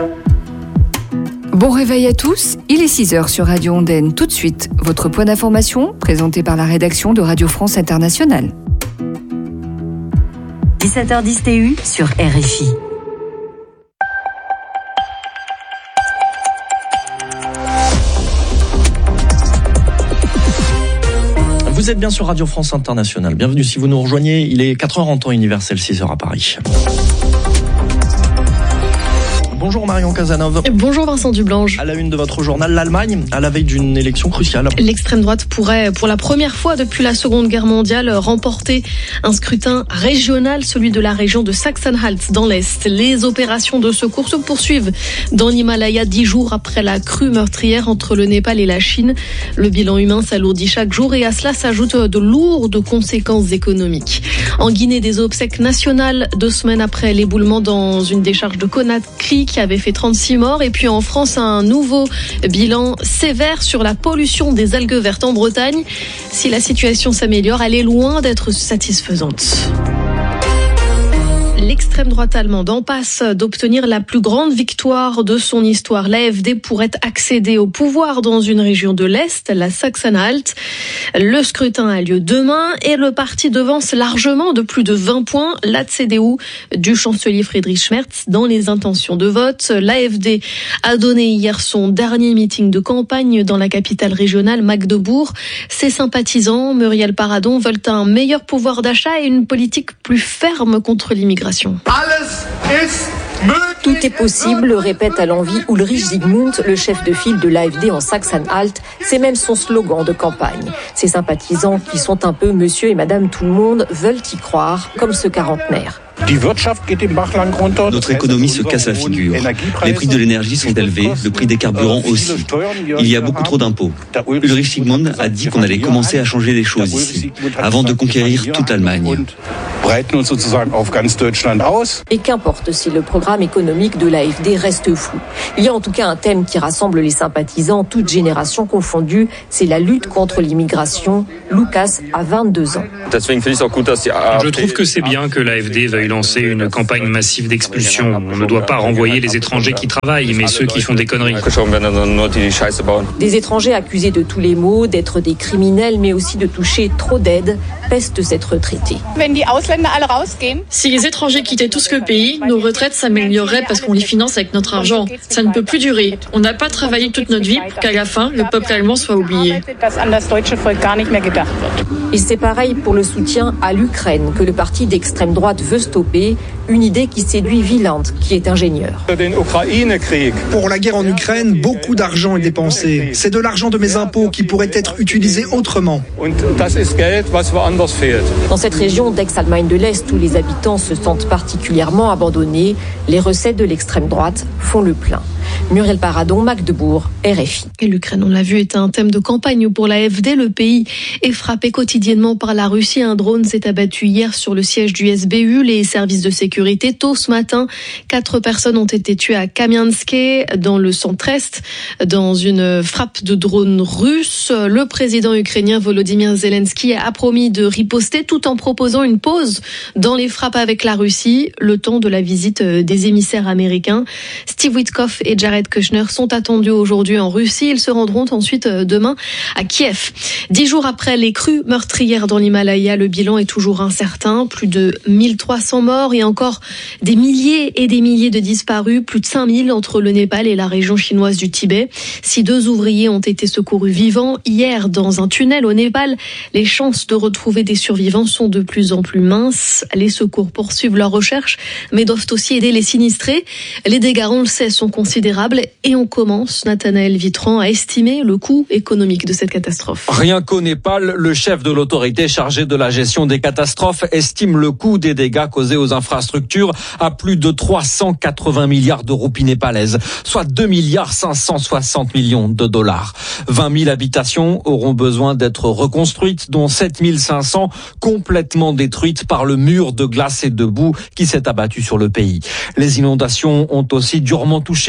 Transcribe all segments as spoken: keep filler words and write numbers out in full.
Bon réveil à tous, il est six heures sur Radio Ondaine. Tout de suite, votre point d'information présenté par la rédaction de Radio France Internationale. dix-sept heures dix T U sur R F I. Vous êtes bien sur Radio France Internationale. Bienvenue si vous nous rejoignez. Il est quatre heures en temps universel, six heures à Paris. Bonjour Marion Cazeneuve. Bonjour Vincent Dublange. À la une de votre journal, l'Allemagne, à la veille d'une élection cruciale. L'extrême droite pourrait, pour la première fois depuis la Seconde Guerre mondiale, remporter un scrutin régional, celui de la région de Sachsen-Anhalt dans l'Est. Les opérations de secours se poursuivent dans l'Himalaya, dix jours après la crue meurtrière entre le Népal et la Chine. Le bilan humain s'alourdit chaque jour et à cela s'ajoutent de lourdes conséquences économiques. En Guinée, des obsèques nationales deux semaines après l'éboulement dans une décharge de Conakry qui avait fait trente-six morts. Et puis en France, un nouveau bilan sévère sur la pollution des algues vertes en Bretagne. Si la situation s'améliore, elle est loin d'être satisfaisante. L'extrême droite allemande en passe d'obtenir la plus grande victoire de son histoire. L'A F D pourrait accéder au pouvoir dans une région de l'Est, la Sachsen-Anhalt. Le scrutin a lieu demain et le parti devance largement de plus de vingt points la C D U du chancelier Friedrich Merz dans les intentions de vote. L'A F D a donné hier son dernier meeting de campagne dans la capitale régionale Magdebourg. Ses sympathisants, Muriel Paradon, veulent un meilleur pouvoir d'achat et une politique plus ferme contre l'immigration. Tout est possible, répète à l'envi Ulrich Zygmunt, le chef de file de l'A F D en Sachsen-Anhalt. C'est même son slogan de campagne. Ses sympathisants, qui sont un peu monsieur et madame tout le monde, veulent y croire, comme ce quarantenaire. Notre économie se casse la figure. Les prix de l'énergie sont élevés, le prix des carburants aussi. Il y a beaucoup trop d'impôts. Ulrich Zygmunt a dit qu'on allait commencer à changer les choses ici, avant de conquérir toute l'Allemagne. Et qu'importe si le programme économique de l'A F D reste flou. Il y a en tout cas un thème qui rassemble les sympathisants, toutes générations confondues, c'est la lutte contre l'immigration. Lucas a vingt-deux ans. Je trouve que c'est bien que l'A F D veuille lancer une campagne massive d'expulsion. On ne doit pas renvoyer les étrangers qui travaillent, mais ceux qui font des conneries. Des étrangers accusés de tous les maux, d'être des criminels, mais aussi de toucher trop d'aides, peste cette retraitée. Si les étrangers quittaient tous le pays, nos retraites s'amélioreraient parce qu'on les finance avec notre argent. Ça ne peut plus durer. On n'a pas travaillé toute notre vie pour qu'à la fin, le peuple allemand soit oublié. Et c'est pareil pour le soutien à l'Ukraine que le parti d'extrême droite veut stopper, une idée qui séduit Wieland, qui est ingénieur. Pour la guerre en Ukraine, beaucoup d'argent est dépensé. C'est de l'argent de mes impôts qui pourrait être utilisé autrement. Dans cette région d'ex-Allemagne de l'Est où les habitants se sentent particulièrement abandonnés, les recettes de l'extrême droite font le plein. Muriel Paradon, Magdebourg, R F I. Et l'Ukraine, on l'a vu, est un thème de campagne pour l'A F D. Le pays est frappé quotidiennement par la Russie. Un drone s'est abattu hier sur le siège du S B U. Les services de sécurité, tôt ce matin, quatre personnes ont été tuées à Kamiansk, dans le centre-est, dans une frappe de drone russe. Le président ukrainien Volodymyr Zelensky a promis de riposter tout en proposant une pause dans les frappes avec la Russie, le temps de la visite des émissaires américains. Steve Witkoff et Jared Kushner sont attendus aujourd'hui en Russie. Ils se rendront ensuite demain à Kiev. Dix jours après les crues meurtrières dans l'Himalaya, le bilan est toujours incertain. Plus de mille trois cents morts et encore des milliers et des milliers de disparus. Plus de cinq mille entre le Népal et la région chinoise du Tibet. Si deux ouvriers ont été secourus vivants hier dans un tunnel au Népal, les chances de retrouver des survivants sont de plus en plus minces. Les secours poursuivent leur recherche, mais doivent aussi aider les sinistrés. Les dégâts, on le sait, sont considérables et on commence, Nathanaël Vitran, à estimer le coût économique de cette catastrophe. Rien qu'au Népal, le chef de l'autorité chargée de la gestion des catastrophes estime le coût des dégâts causés aux infrastructures à plus de trois cent quatre-vingts milliards de roupies népalaises, soit deux milliards cinq cent soixante millions de dollars. vingt mille habitations auront besoin d'être reconstruites, dont sept mille cinq cents complètement détruites par le mur de glace et de boue qui s'est abattu sur le pays. Les inondations ont aussi durement touché plus d'une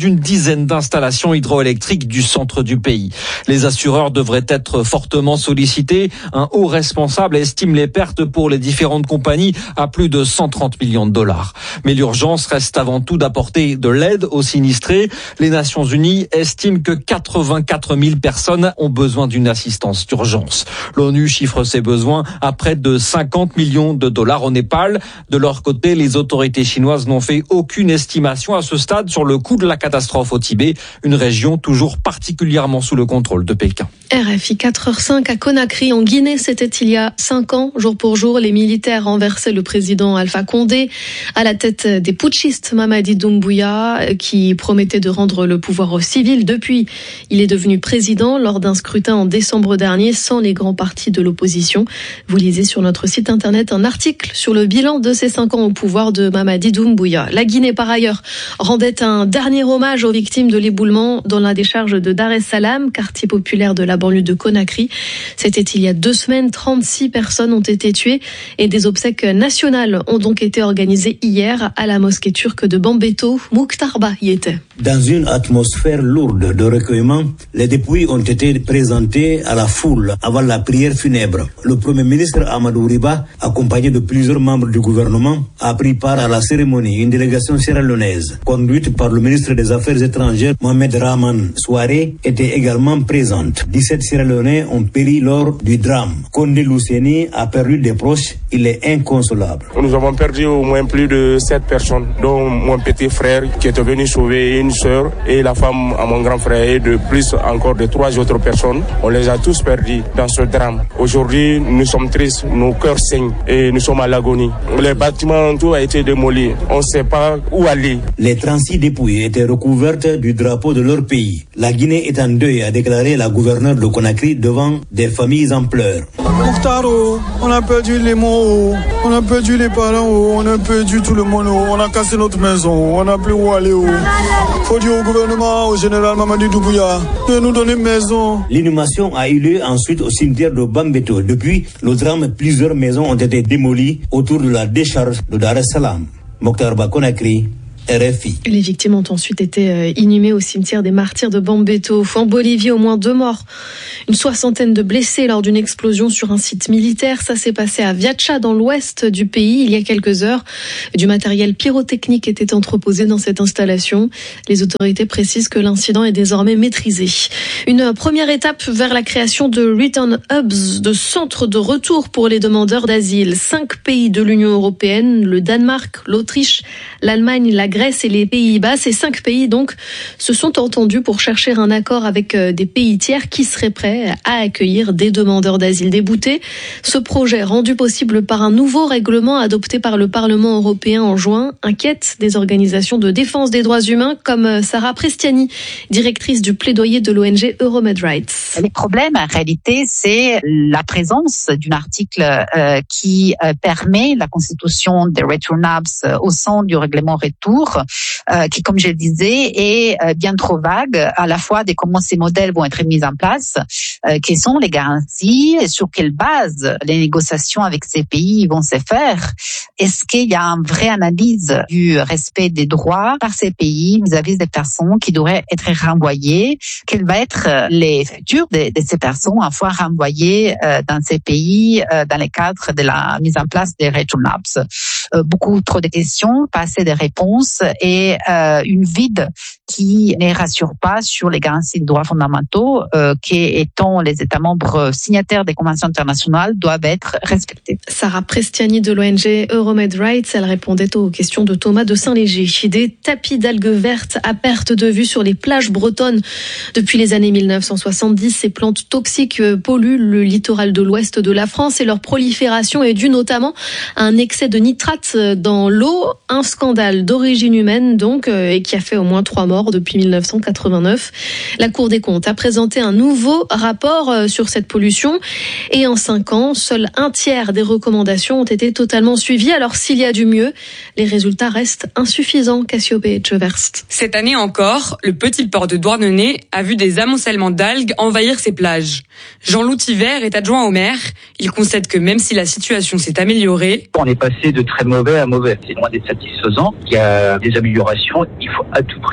d'une dizaine d'installations hydroélectriques du centre du pays. Les assureurs devraient être fortement sollicités. Un haut responsable estime les pertes pour les différentes compagnies à plus de cent trente millions de dollars. Mais l'urgence reste avant tout d'apporter de l'aide aux sinistrés. Les Nations Unies estiment que quatre-vingt-quatre mille personnes ont besoin d'une assistance d'urgence. L'ONU chiffre ses besoins à près de cinquante millions de dollars au Népal. De leur côté, les autorités chinoises n'ont fait aucune estimation à ce stade sur le coût de la catastrophe au Tibet, une région toujours particulièrement sous le contrôle de Pékin. R F I quatre heures cinq à Conakry en Guinée, c'était il y a cinq ans. Jour pour jour, les militaires renversaient le président Alpha Condé à la tête des putschistes Mamadi Doumbouya qui promettait de rendre le pouvoir aux civils. Depuis, il est devenu président lors d'un scrutin en décembre dernier sans les grands partis de l'opposition. Vous lisez sur notre site internet un article sur le bilan de ces cinq ans au pouvoir de Mamadi Doumbouya. La Guinée, par ailleurs, rendait un dernier hommage aux victimes de l'éboulement dans la décharge de Dar es Salaam, quartier populaire de la banlieue de Conakry. C'était il y a deux semaines, trente-six personnes ont été tuées et des obsèques nationales ont donc été organisées hier à la mosquée turque de Bambeto. Mokhtar Ba y était. Dans une atmosphère lourde de recueillement, les dépouilles ont été présentées à la foule avant la prière funèbre. Le Premier ministre Amadou Riba, accompagné de plusieurs membres du gouvernement, a pris part à la cérémonie. Une délégation sierra-léonaise, conduite par le ministre des Affaires étrangères Mohamed Rahman Souaré, était également présente. dix-sept Sierra-Léonais ont péri lors du drame. Condé Luceni a perdu des proches. Il est inconsolable. Nous avons perdu au moins plus de sept personnes, dont mon petit frère qui était venu sauver une sœur et la femme à mon grand frère et de plus encore de trois autres personnes. On les a tous perdus dans ce drame. Aujourd'hui, nous sommes tristes, nos cœurs saignent et nous sommes à l'agonie. Les bâtiments, tout a été démoli. On ne sait pas où aller. Les trente-six dépouilles étaient recouvertes du drapeau de leur pays. La Guinée est en deuil, a déclaré la gouverneure de Conakry devant des familles en pleurs. Mokhtar, on a perdu les mots, on a perdu les parents, on a perdu tout le monde, on a cassé notre maison, on n'a plus où aller. Faut dire au gouvernement, au général Mamadi Doumbouya, de nous donner maison. L'inhumation a eu lieu ensuite au cimetière de Bambeto. Depuis le drame, plusieurs maisons ont été démolies autour de la décharge de Dar es Salaam. Mokhtar Ba, Conakry, R F I. Les victimes ont ensuite été inhumées au cimetière des martyrs de Bambeto. En Bolivie, au moins deux morts, une soixantaine de blessés lors d'une explosion sur un site militaire. Ça s'est passé à Viacha, dans l'ouest du pays, il y a quelques heures. Du matériel pyrotechnique était entreposé dans cette installation. Les autorités précisent que l'incident est désormais maîtrisé. Une première étape vers la création de Return Hubs, de centres de retour pour les demandeurs d'asile. Cinq pays de l'Union européenne, le Danemark, l'Autriche, l'Allemagne, la Grèce et les Pays-Bas. Ces cinq pays donc se sont entendus pour chercher un accord avec des pays tiers qui seraient prêts à accueillir des demandeurs d'asile déboutés. Ce projet, rendu possible par un nouveau règlement adopté par le Parlement européen en juin, inquiète des organisations de défense des droits humains comme Sarah Prestiani, directrice du plaidoyer de l'O N G Euromed Rights. Les problèmes, en réalité, c'est la présence d'un article euh, qui euh, permet la constitution des Return Hubs au sein du règlement retour, Euh, qui, comme je le disais, est euh, bien trop vague, à la fois de comment ces modèles vont être mis en place, euh, quelles sont les garanties, et sur quelle base les négociations avec ces pays vont se faire. Est-ce qu'il y a une vraie analyse du respect des droits par ces pays vis-à-vis des personnes qui devraient être renvoyées? Quel va être les futurs de, de ces personnes une fois renvoyées euh, dans ces pays euh, dans le cadre de la mise en place des Return Hubs? Euh, beaucoup trop de questions, pas assez de réponses et euh, une vide qui ne rassure pas sur les garanties des droits fondamentaux euh, qui, étant les États membres signataires des conventions internationales, doivent être respectés. Sarah Prestiani de l'O N G Euromed Rights, elle répondait aux questions de Thomas de Saint-Léger. Des tapis d'algues vertes à perte de vue sur les plages bretonnes. Depuis les années mille neuf cent soixante-dix, ces plantes toxiques polluent le littoral de l'ouest de la France et leur prolifération est due notamment à un excès de nitrate dans l'eau. Un scandale d'origine humaine donc, et qui a fait au moins trois morts depuis mille neuf cent quatre-vingt-neuf. La Cour des comptes a présenté un nouveau rapport sur cette pollution et en cinq ans, seul un tiers des recommandations ont été totalement suivies. Alors s'il y a du mieux, les résultats restent insuffisants. Cassiopée et Cheverst. Cette année encore, le petit port de Douarnenez a vu des amoncellements d'algues envahir ses plages. Jean-Loup Tivert est adjoint au maire. Il concède que même si la situation s'est améliorée, on est passé de très mauvais à mauvais. C'est loin d'être satisfaisant. Il y a des améliorations. Il faut à tout prix continuer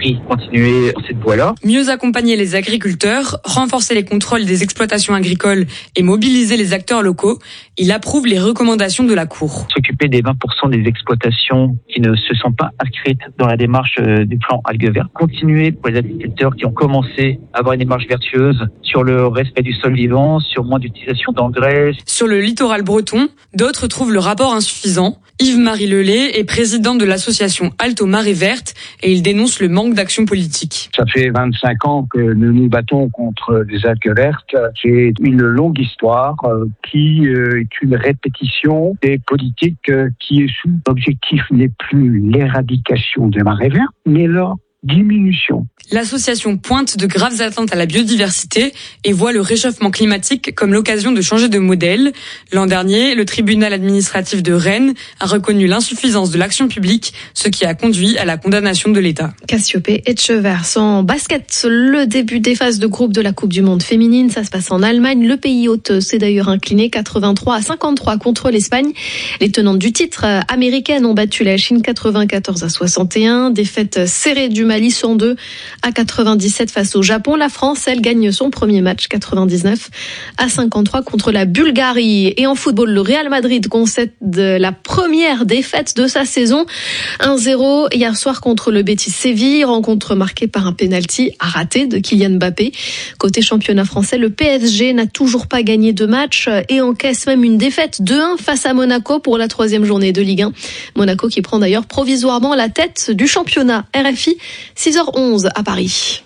continuer cette voie-là. Mieux accompagner les agriculteurs, renforcer les contrôles des exploitations agricoles et mobiliser les acteurs locaux. Il approuve les recommandations de la Cour. S'occuper des vingt pour cent des exploitations qui ne se sont pas inscrites dans la démarche du plan algues vertes. Continuer pour les agriculteurs qui ont commencé à avoir une démarche vertueuse sur le respect du sol vivant, sur moins d'utilisation d'engrais. Sur le littoral breton, d'autres trouvent le rapport insuffisant. Yves-Marie Lelay est président de l'association Alto Marée Verte et il dénonce le manque d'action politique. Ça fait vingt-cinq ans que nous nous battons contre les algues vertes. C'est une longue histoire qui est une répétition des politiques qui est sous l'objectif n'est plus l'éradication des marées vertes, mais leur diminution. L'association pointe de graves atteintes à la biodiversité et voit le réchauffement climatique comme l'occasion de changer de modèle. L'an dernier, le tribunal administratif de Rennes a reconnu l'insuffisance de l'action publique, ce qui a conduit à la condamnation de l'État. Cassiopée et Chevers en basket. Le début des phases de groupe de la Coupe du Monde féminine, ça se passe en Allemagne. Le pays hôte s'est d'ailleurs incliné quatre-vingt-trois à cinquante-trois contre l'Espagne. Les tenantes du titre américaines ont battu la Chine quatre-vingt-quatorze à soixante et un. Défaite serrée du Mali cent deux à quatre-vingt-dix-sept face au Japon. La France, elle, gagne son premier match quatre-vingt-dix-neuf à cinquante-trois contre la Bulgarie. Et en football, le Real Madrid concède la première défaite de sa saison. un zéro hier soir contre le Betis Séville. Rencontre marquée par un penalty à rater de Kylian Mbappé. Côté championnat français, le P S G n'a toujours pas gagné de match et encaisse même une défaite deux un face à Monaco pour la troisième journée de Ligue un. Monaco qui prend d'ailleurs provisoirement la tête du championnat. R F I, six heures onze à Paris.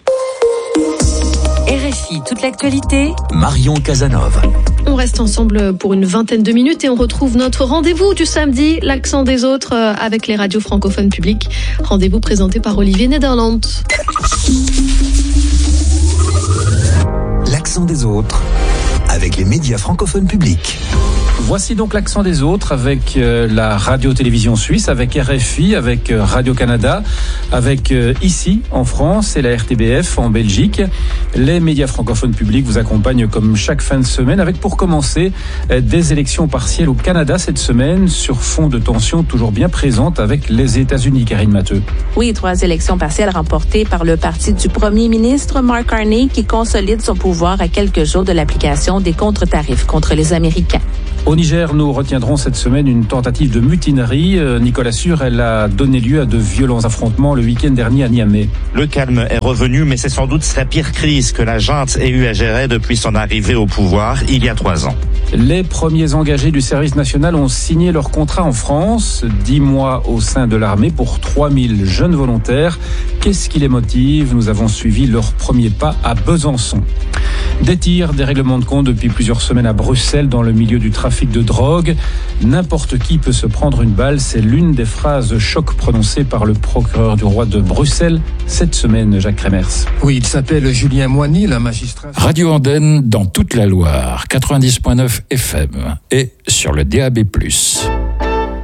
R F I, toute l'actualité. Marion Casanova. On reste ensemble pour une vingtaine de minutes et on retrouve notre rendez-vous du samedi, l'accent des autres avec les radios francophones publiques. Rendez-vous présenté par Olivier Nederland. L'accent des autres avec les médias francophones publics. Voici donc l'accent des autres avec euh, la radio-télévision suisse, avec R F I, avec euh, Radio-Canada, avec euh, ici en France et la R T B F en Belgique. Les médias francophones publics vous accompagnent comme chaque fin de semaine avec pour commencer euh, des élections partielles au Canada cette semaine sur fond de tensions toujours bien présentes avec les États-Unis. Karine Matteux. Oui, trois élections partielles remportées par le parti du premier ministre Mark Carney qui consolide son pouvoir à quelques jours de l'application des contre-tarifs contre les Américains. Au Niger, nous retiendrons cette semaine une tentative de mutinerie. Nicolas Sûr, elle a donné lieu à de violents affrontements le week-end dernier à Niamey. Le calme est revenu, mais c'est sans doute sa pire crise que la junte ait eu à gérer depuis son arrivée au pouvoir il y a trois ans. Les premiers engagés du service national ont signé leur contrat en France. Dix mois au sein de l'armée pour trois mille jeunes volontaires. Qu'est-ce qui les motive ? Nous avons suivi leur premier pas à Besançon. Des tirs, des règlements de compte depuis plusieurs semaines à Bruxelles dans le milieu du trafic de drogue. N'importe qui peut se prendre une balle, c'est l'une des phrases choc prononcées par le procureur du roi de Bruxelles cette semaine, Jacques Kremers. Oui, il s'appelle Julien Moigny, la magistrate. Radio Andenne dans toute la Loire, quatre-vingt-dix virgule neuf F M et sur le D A B plus.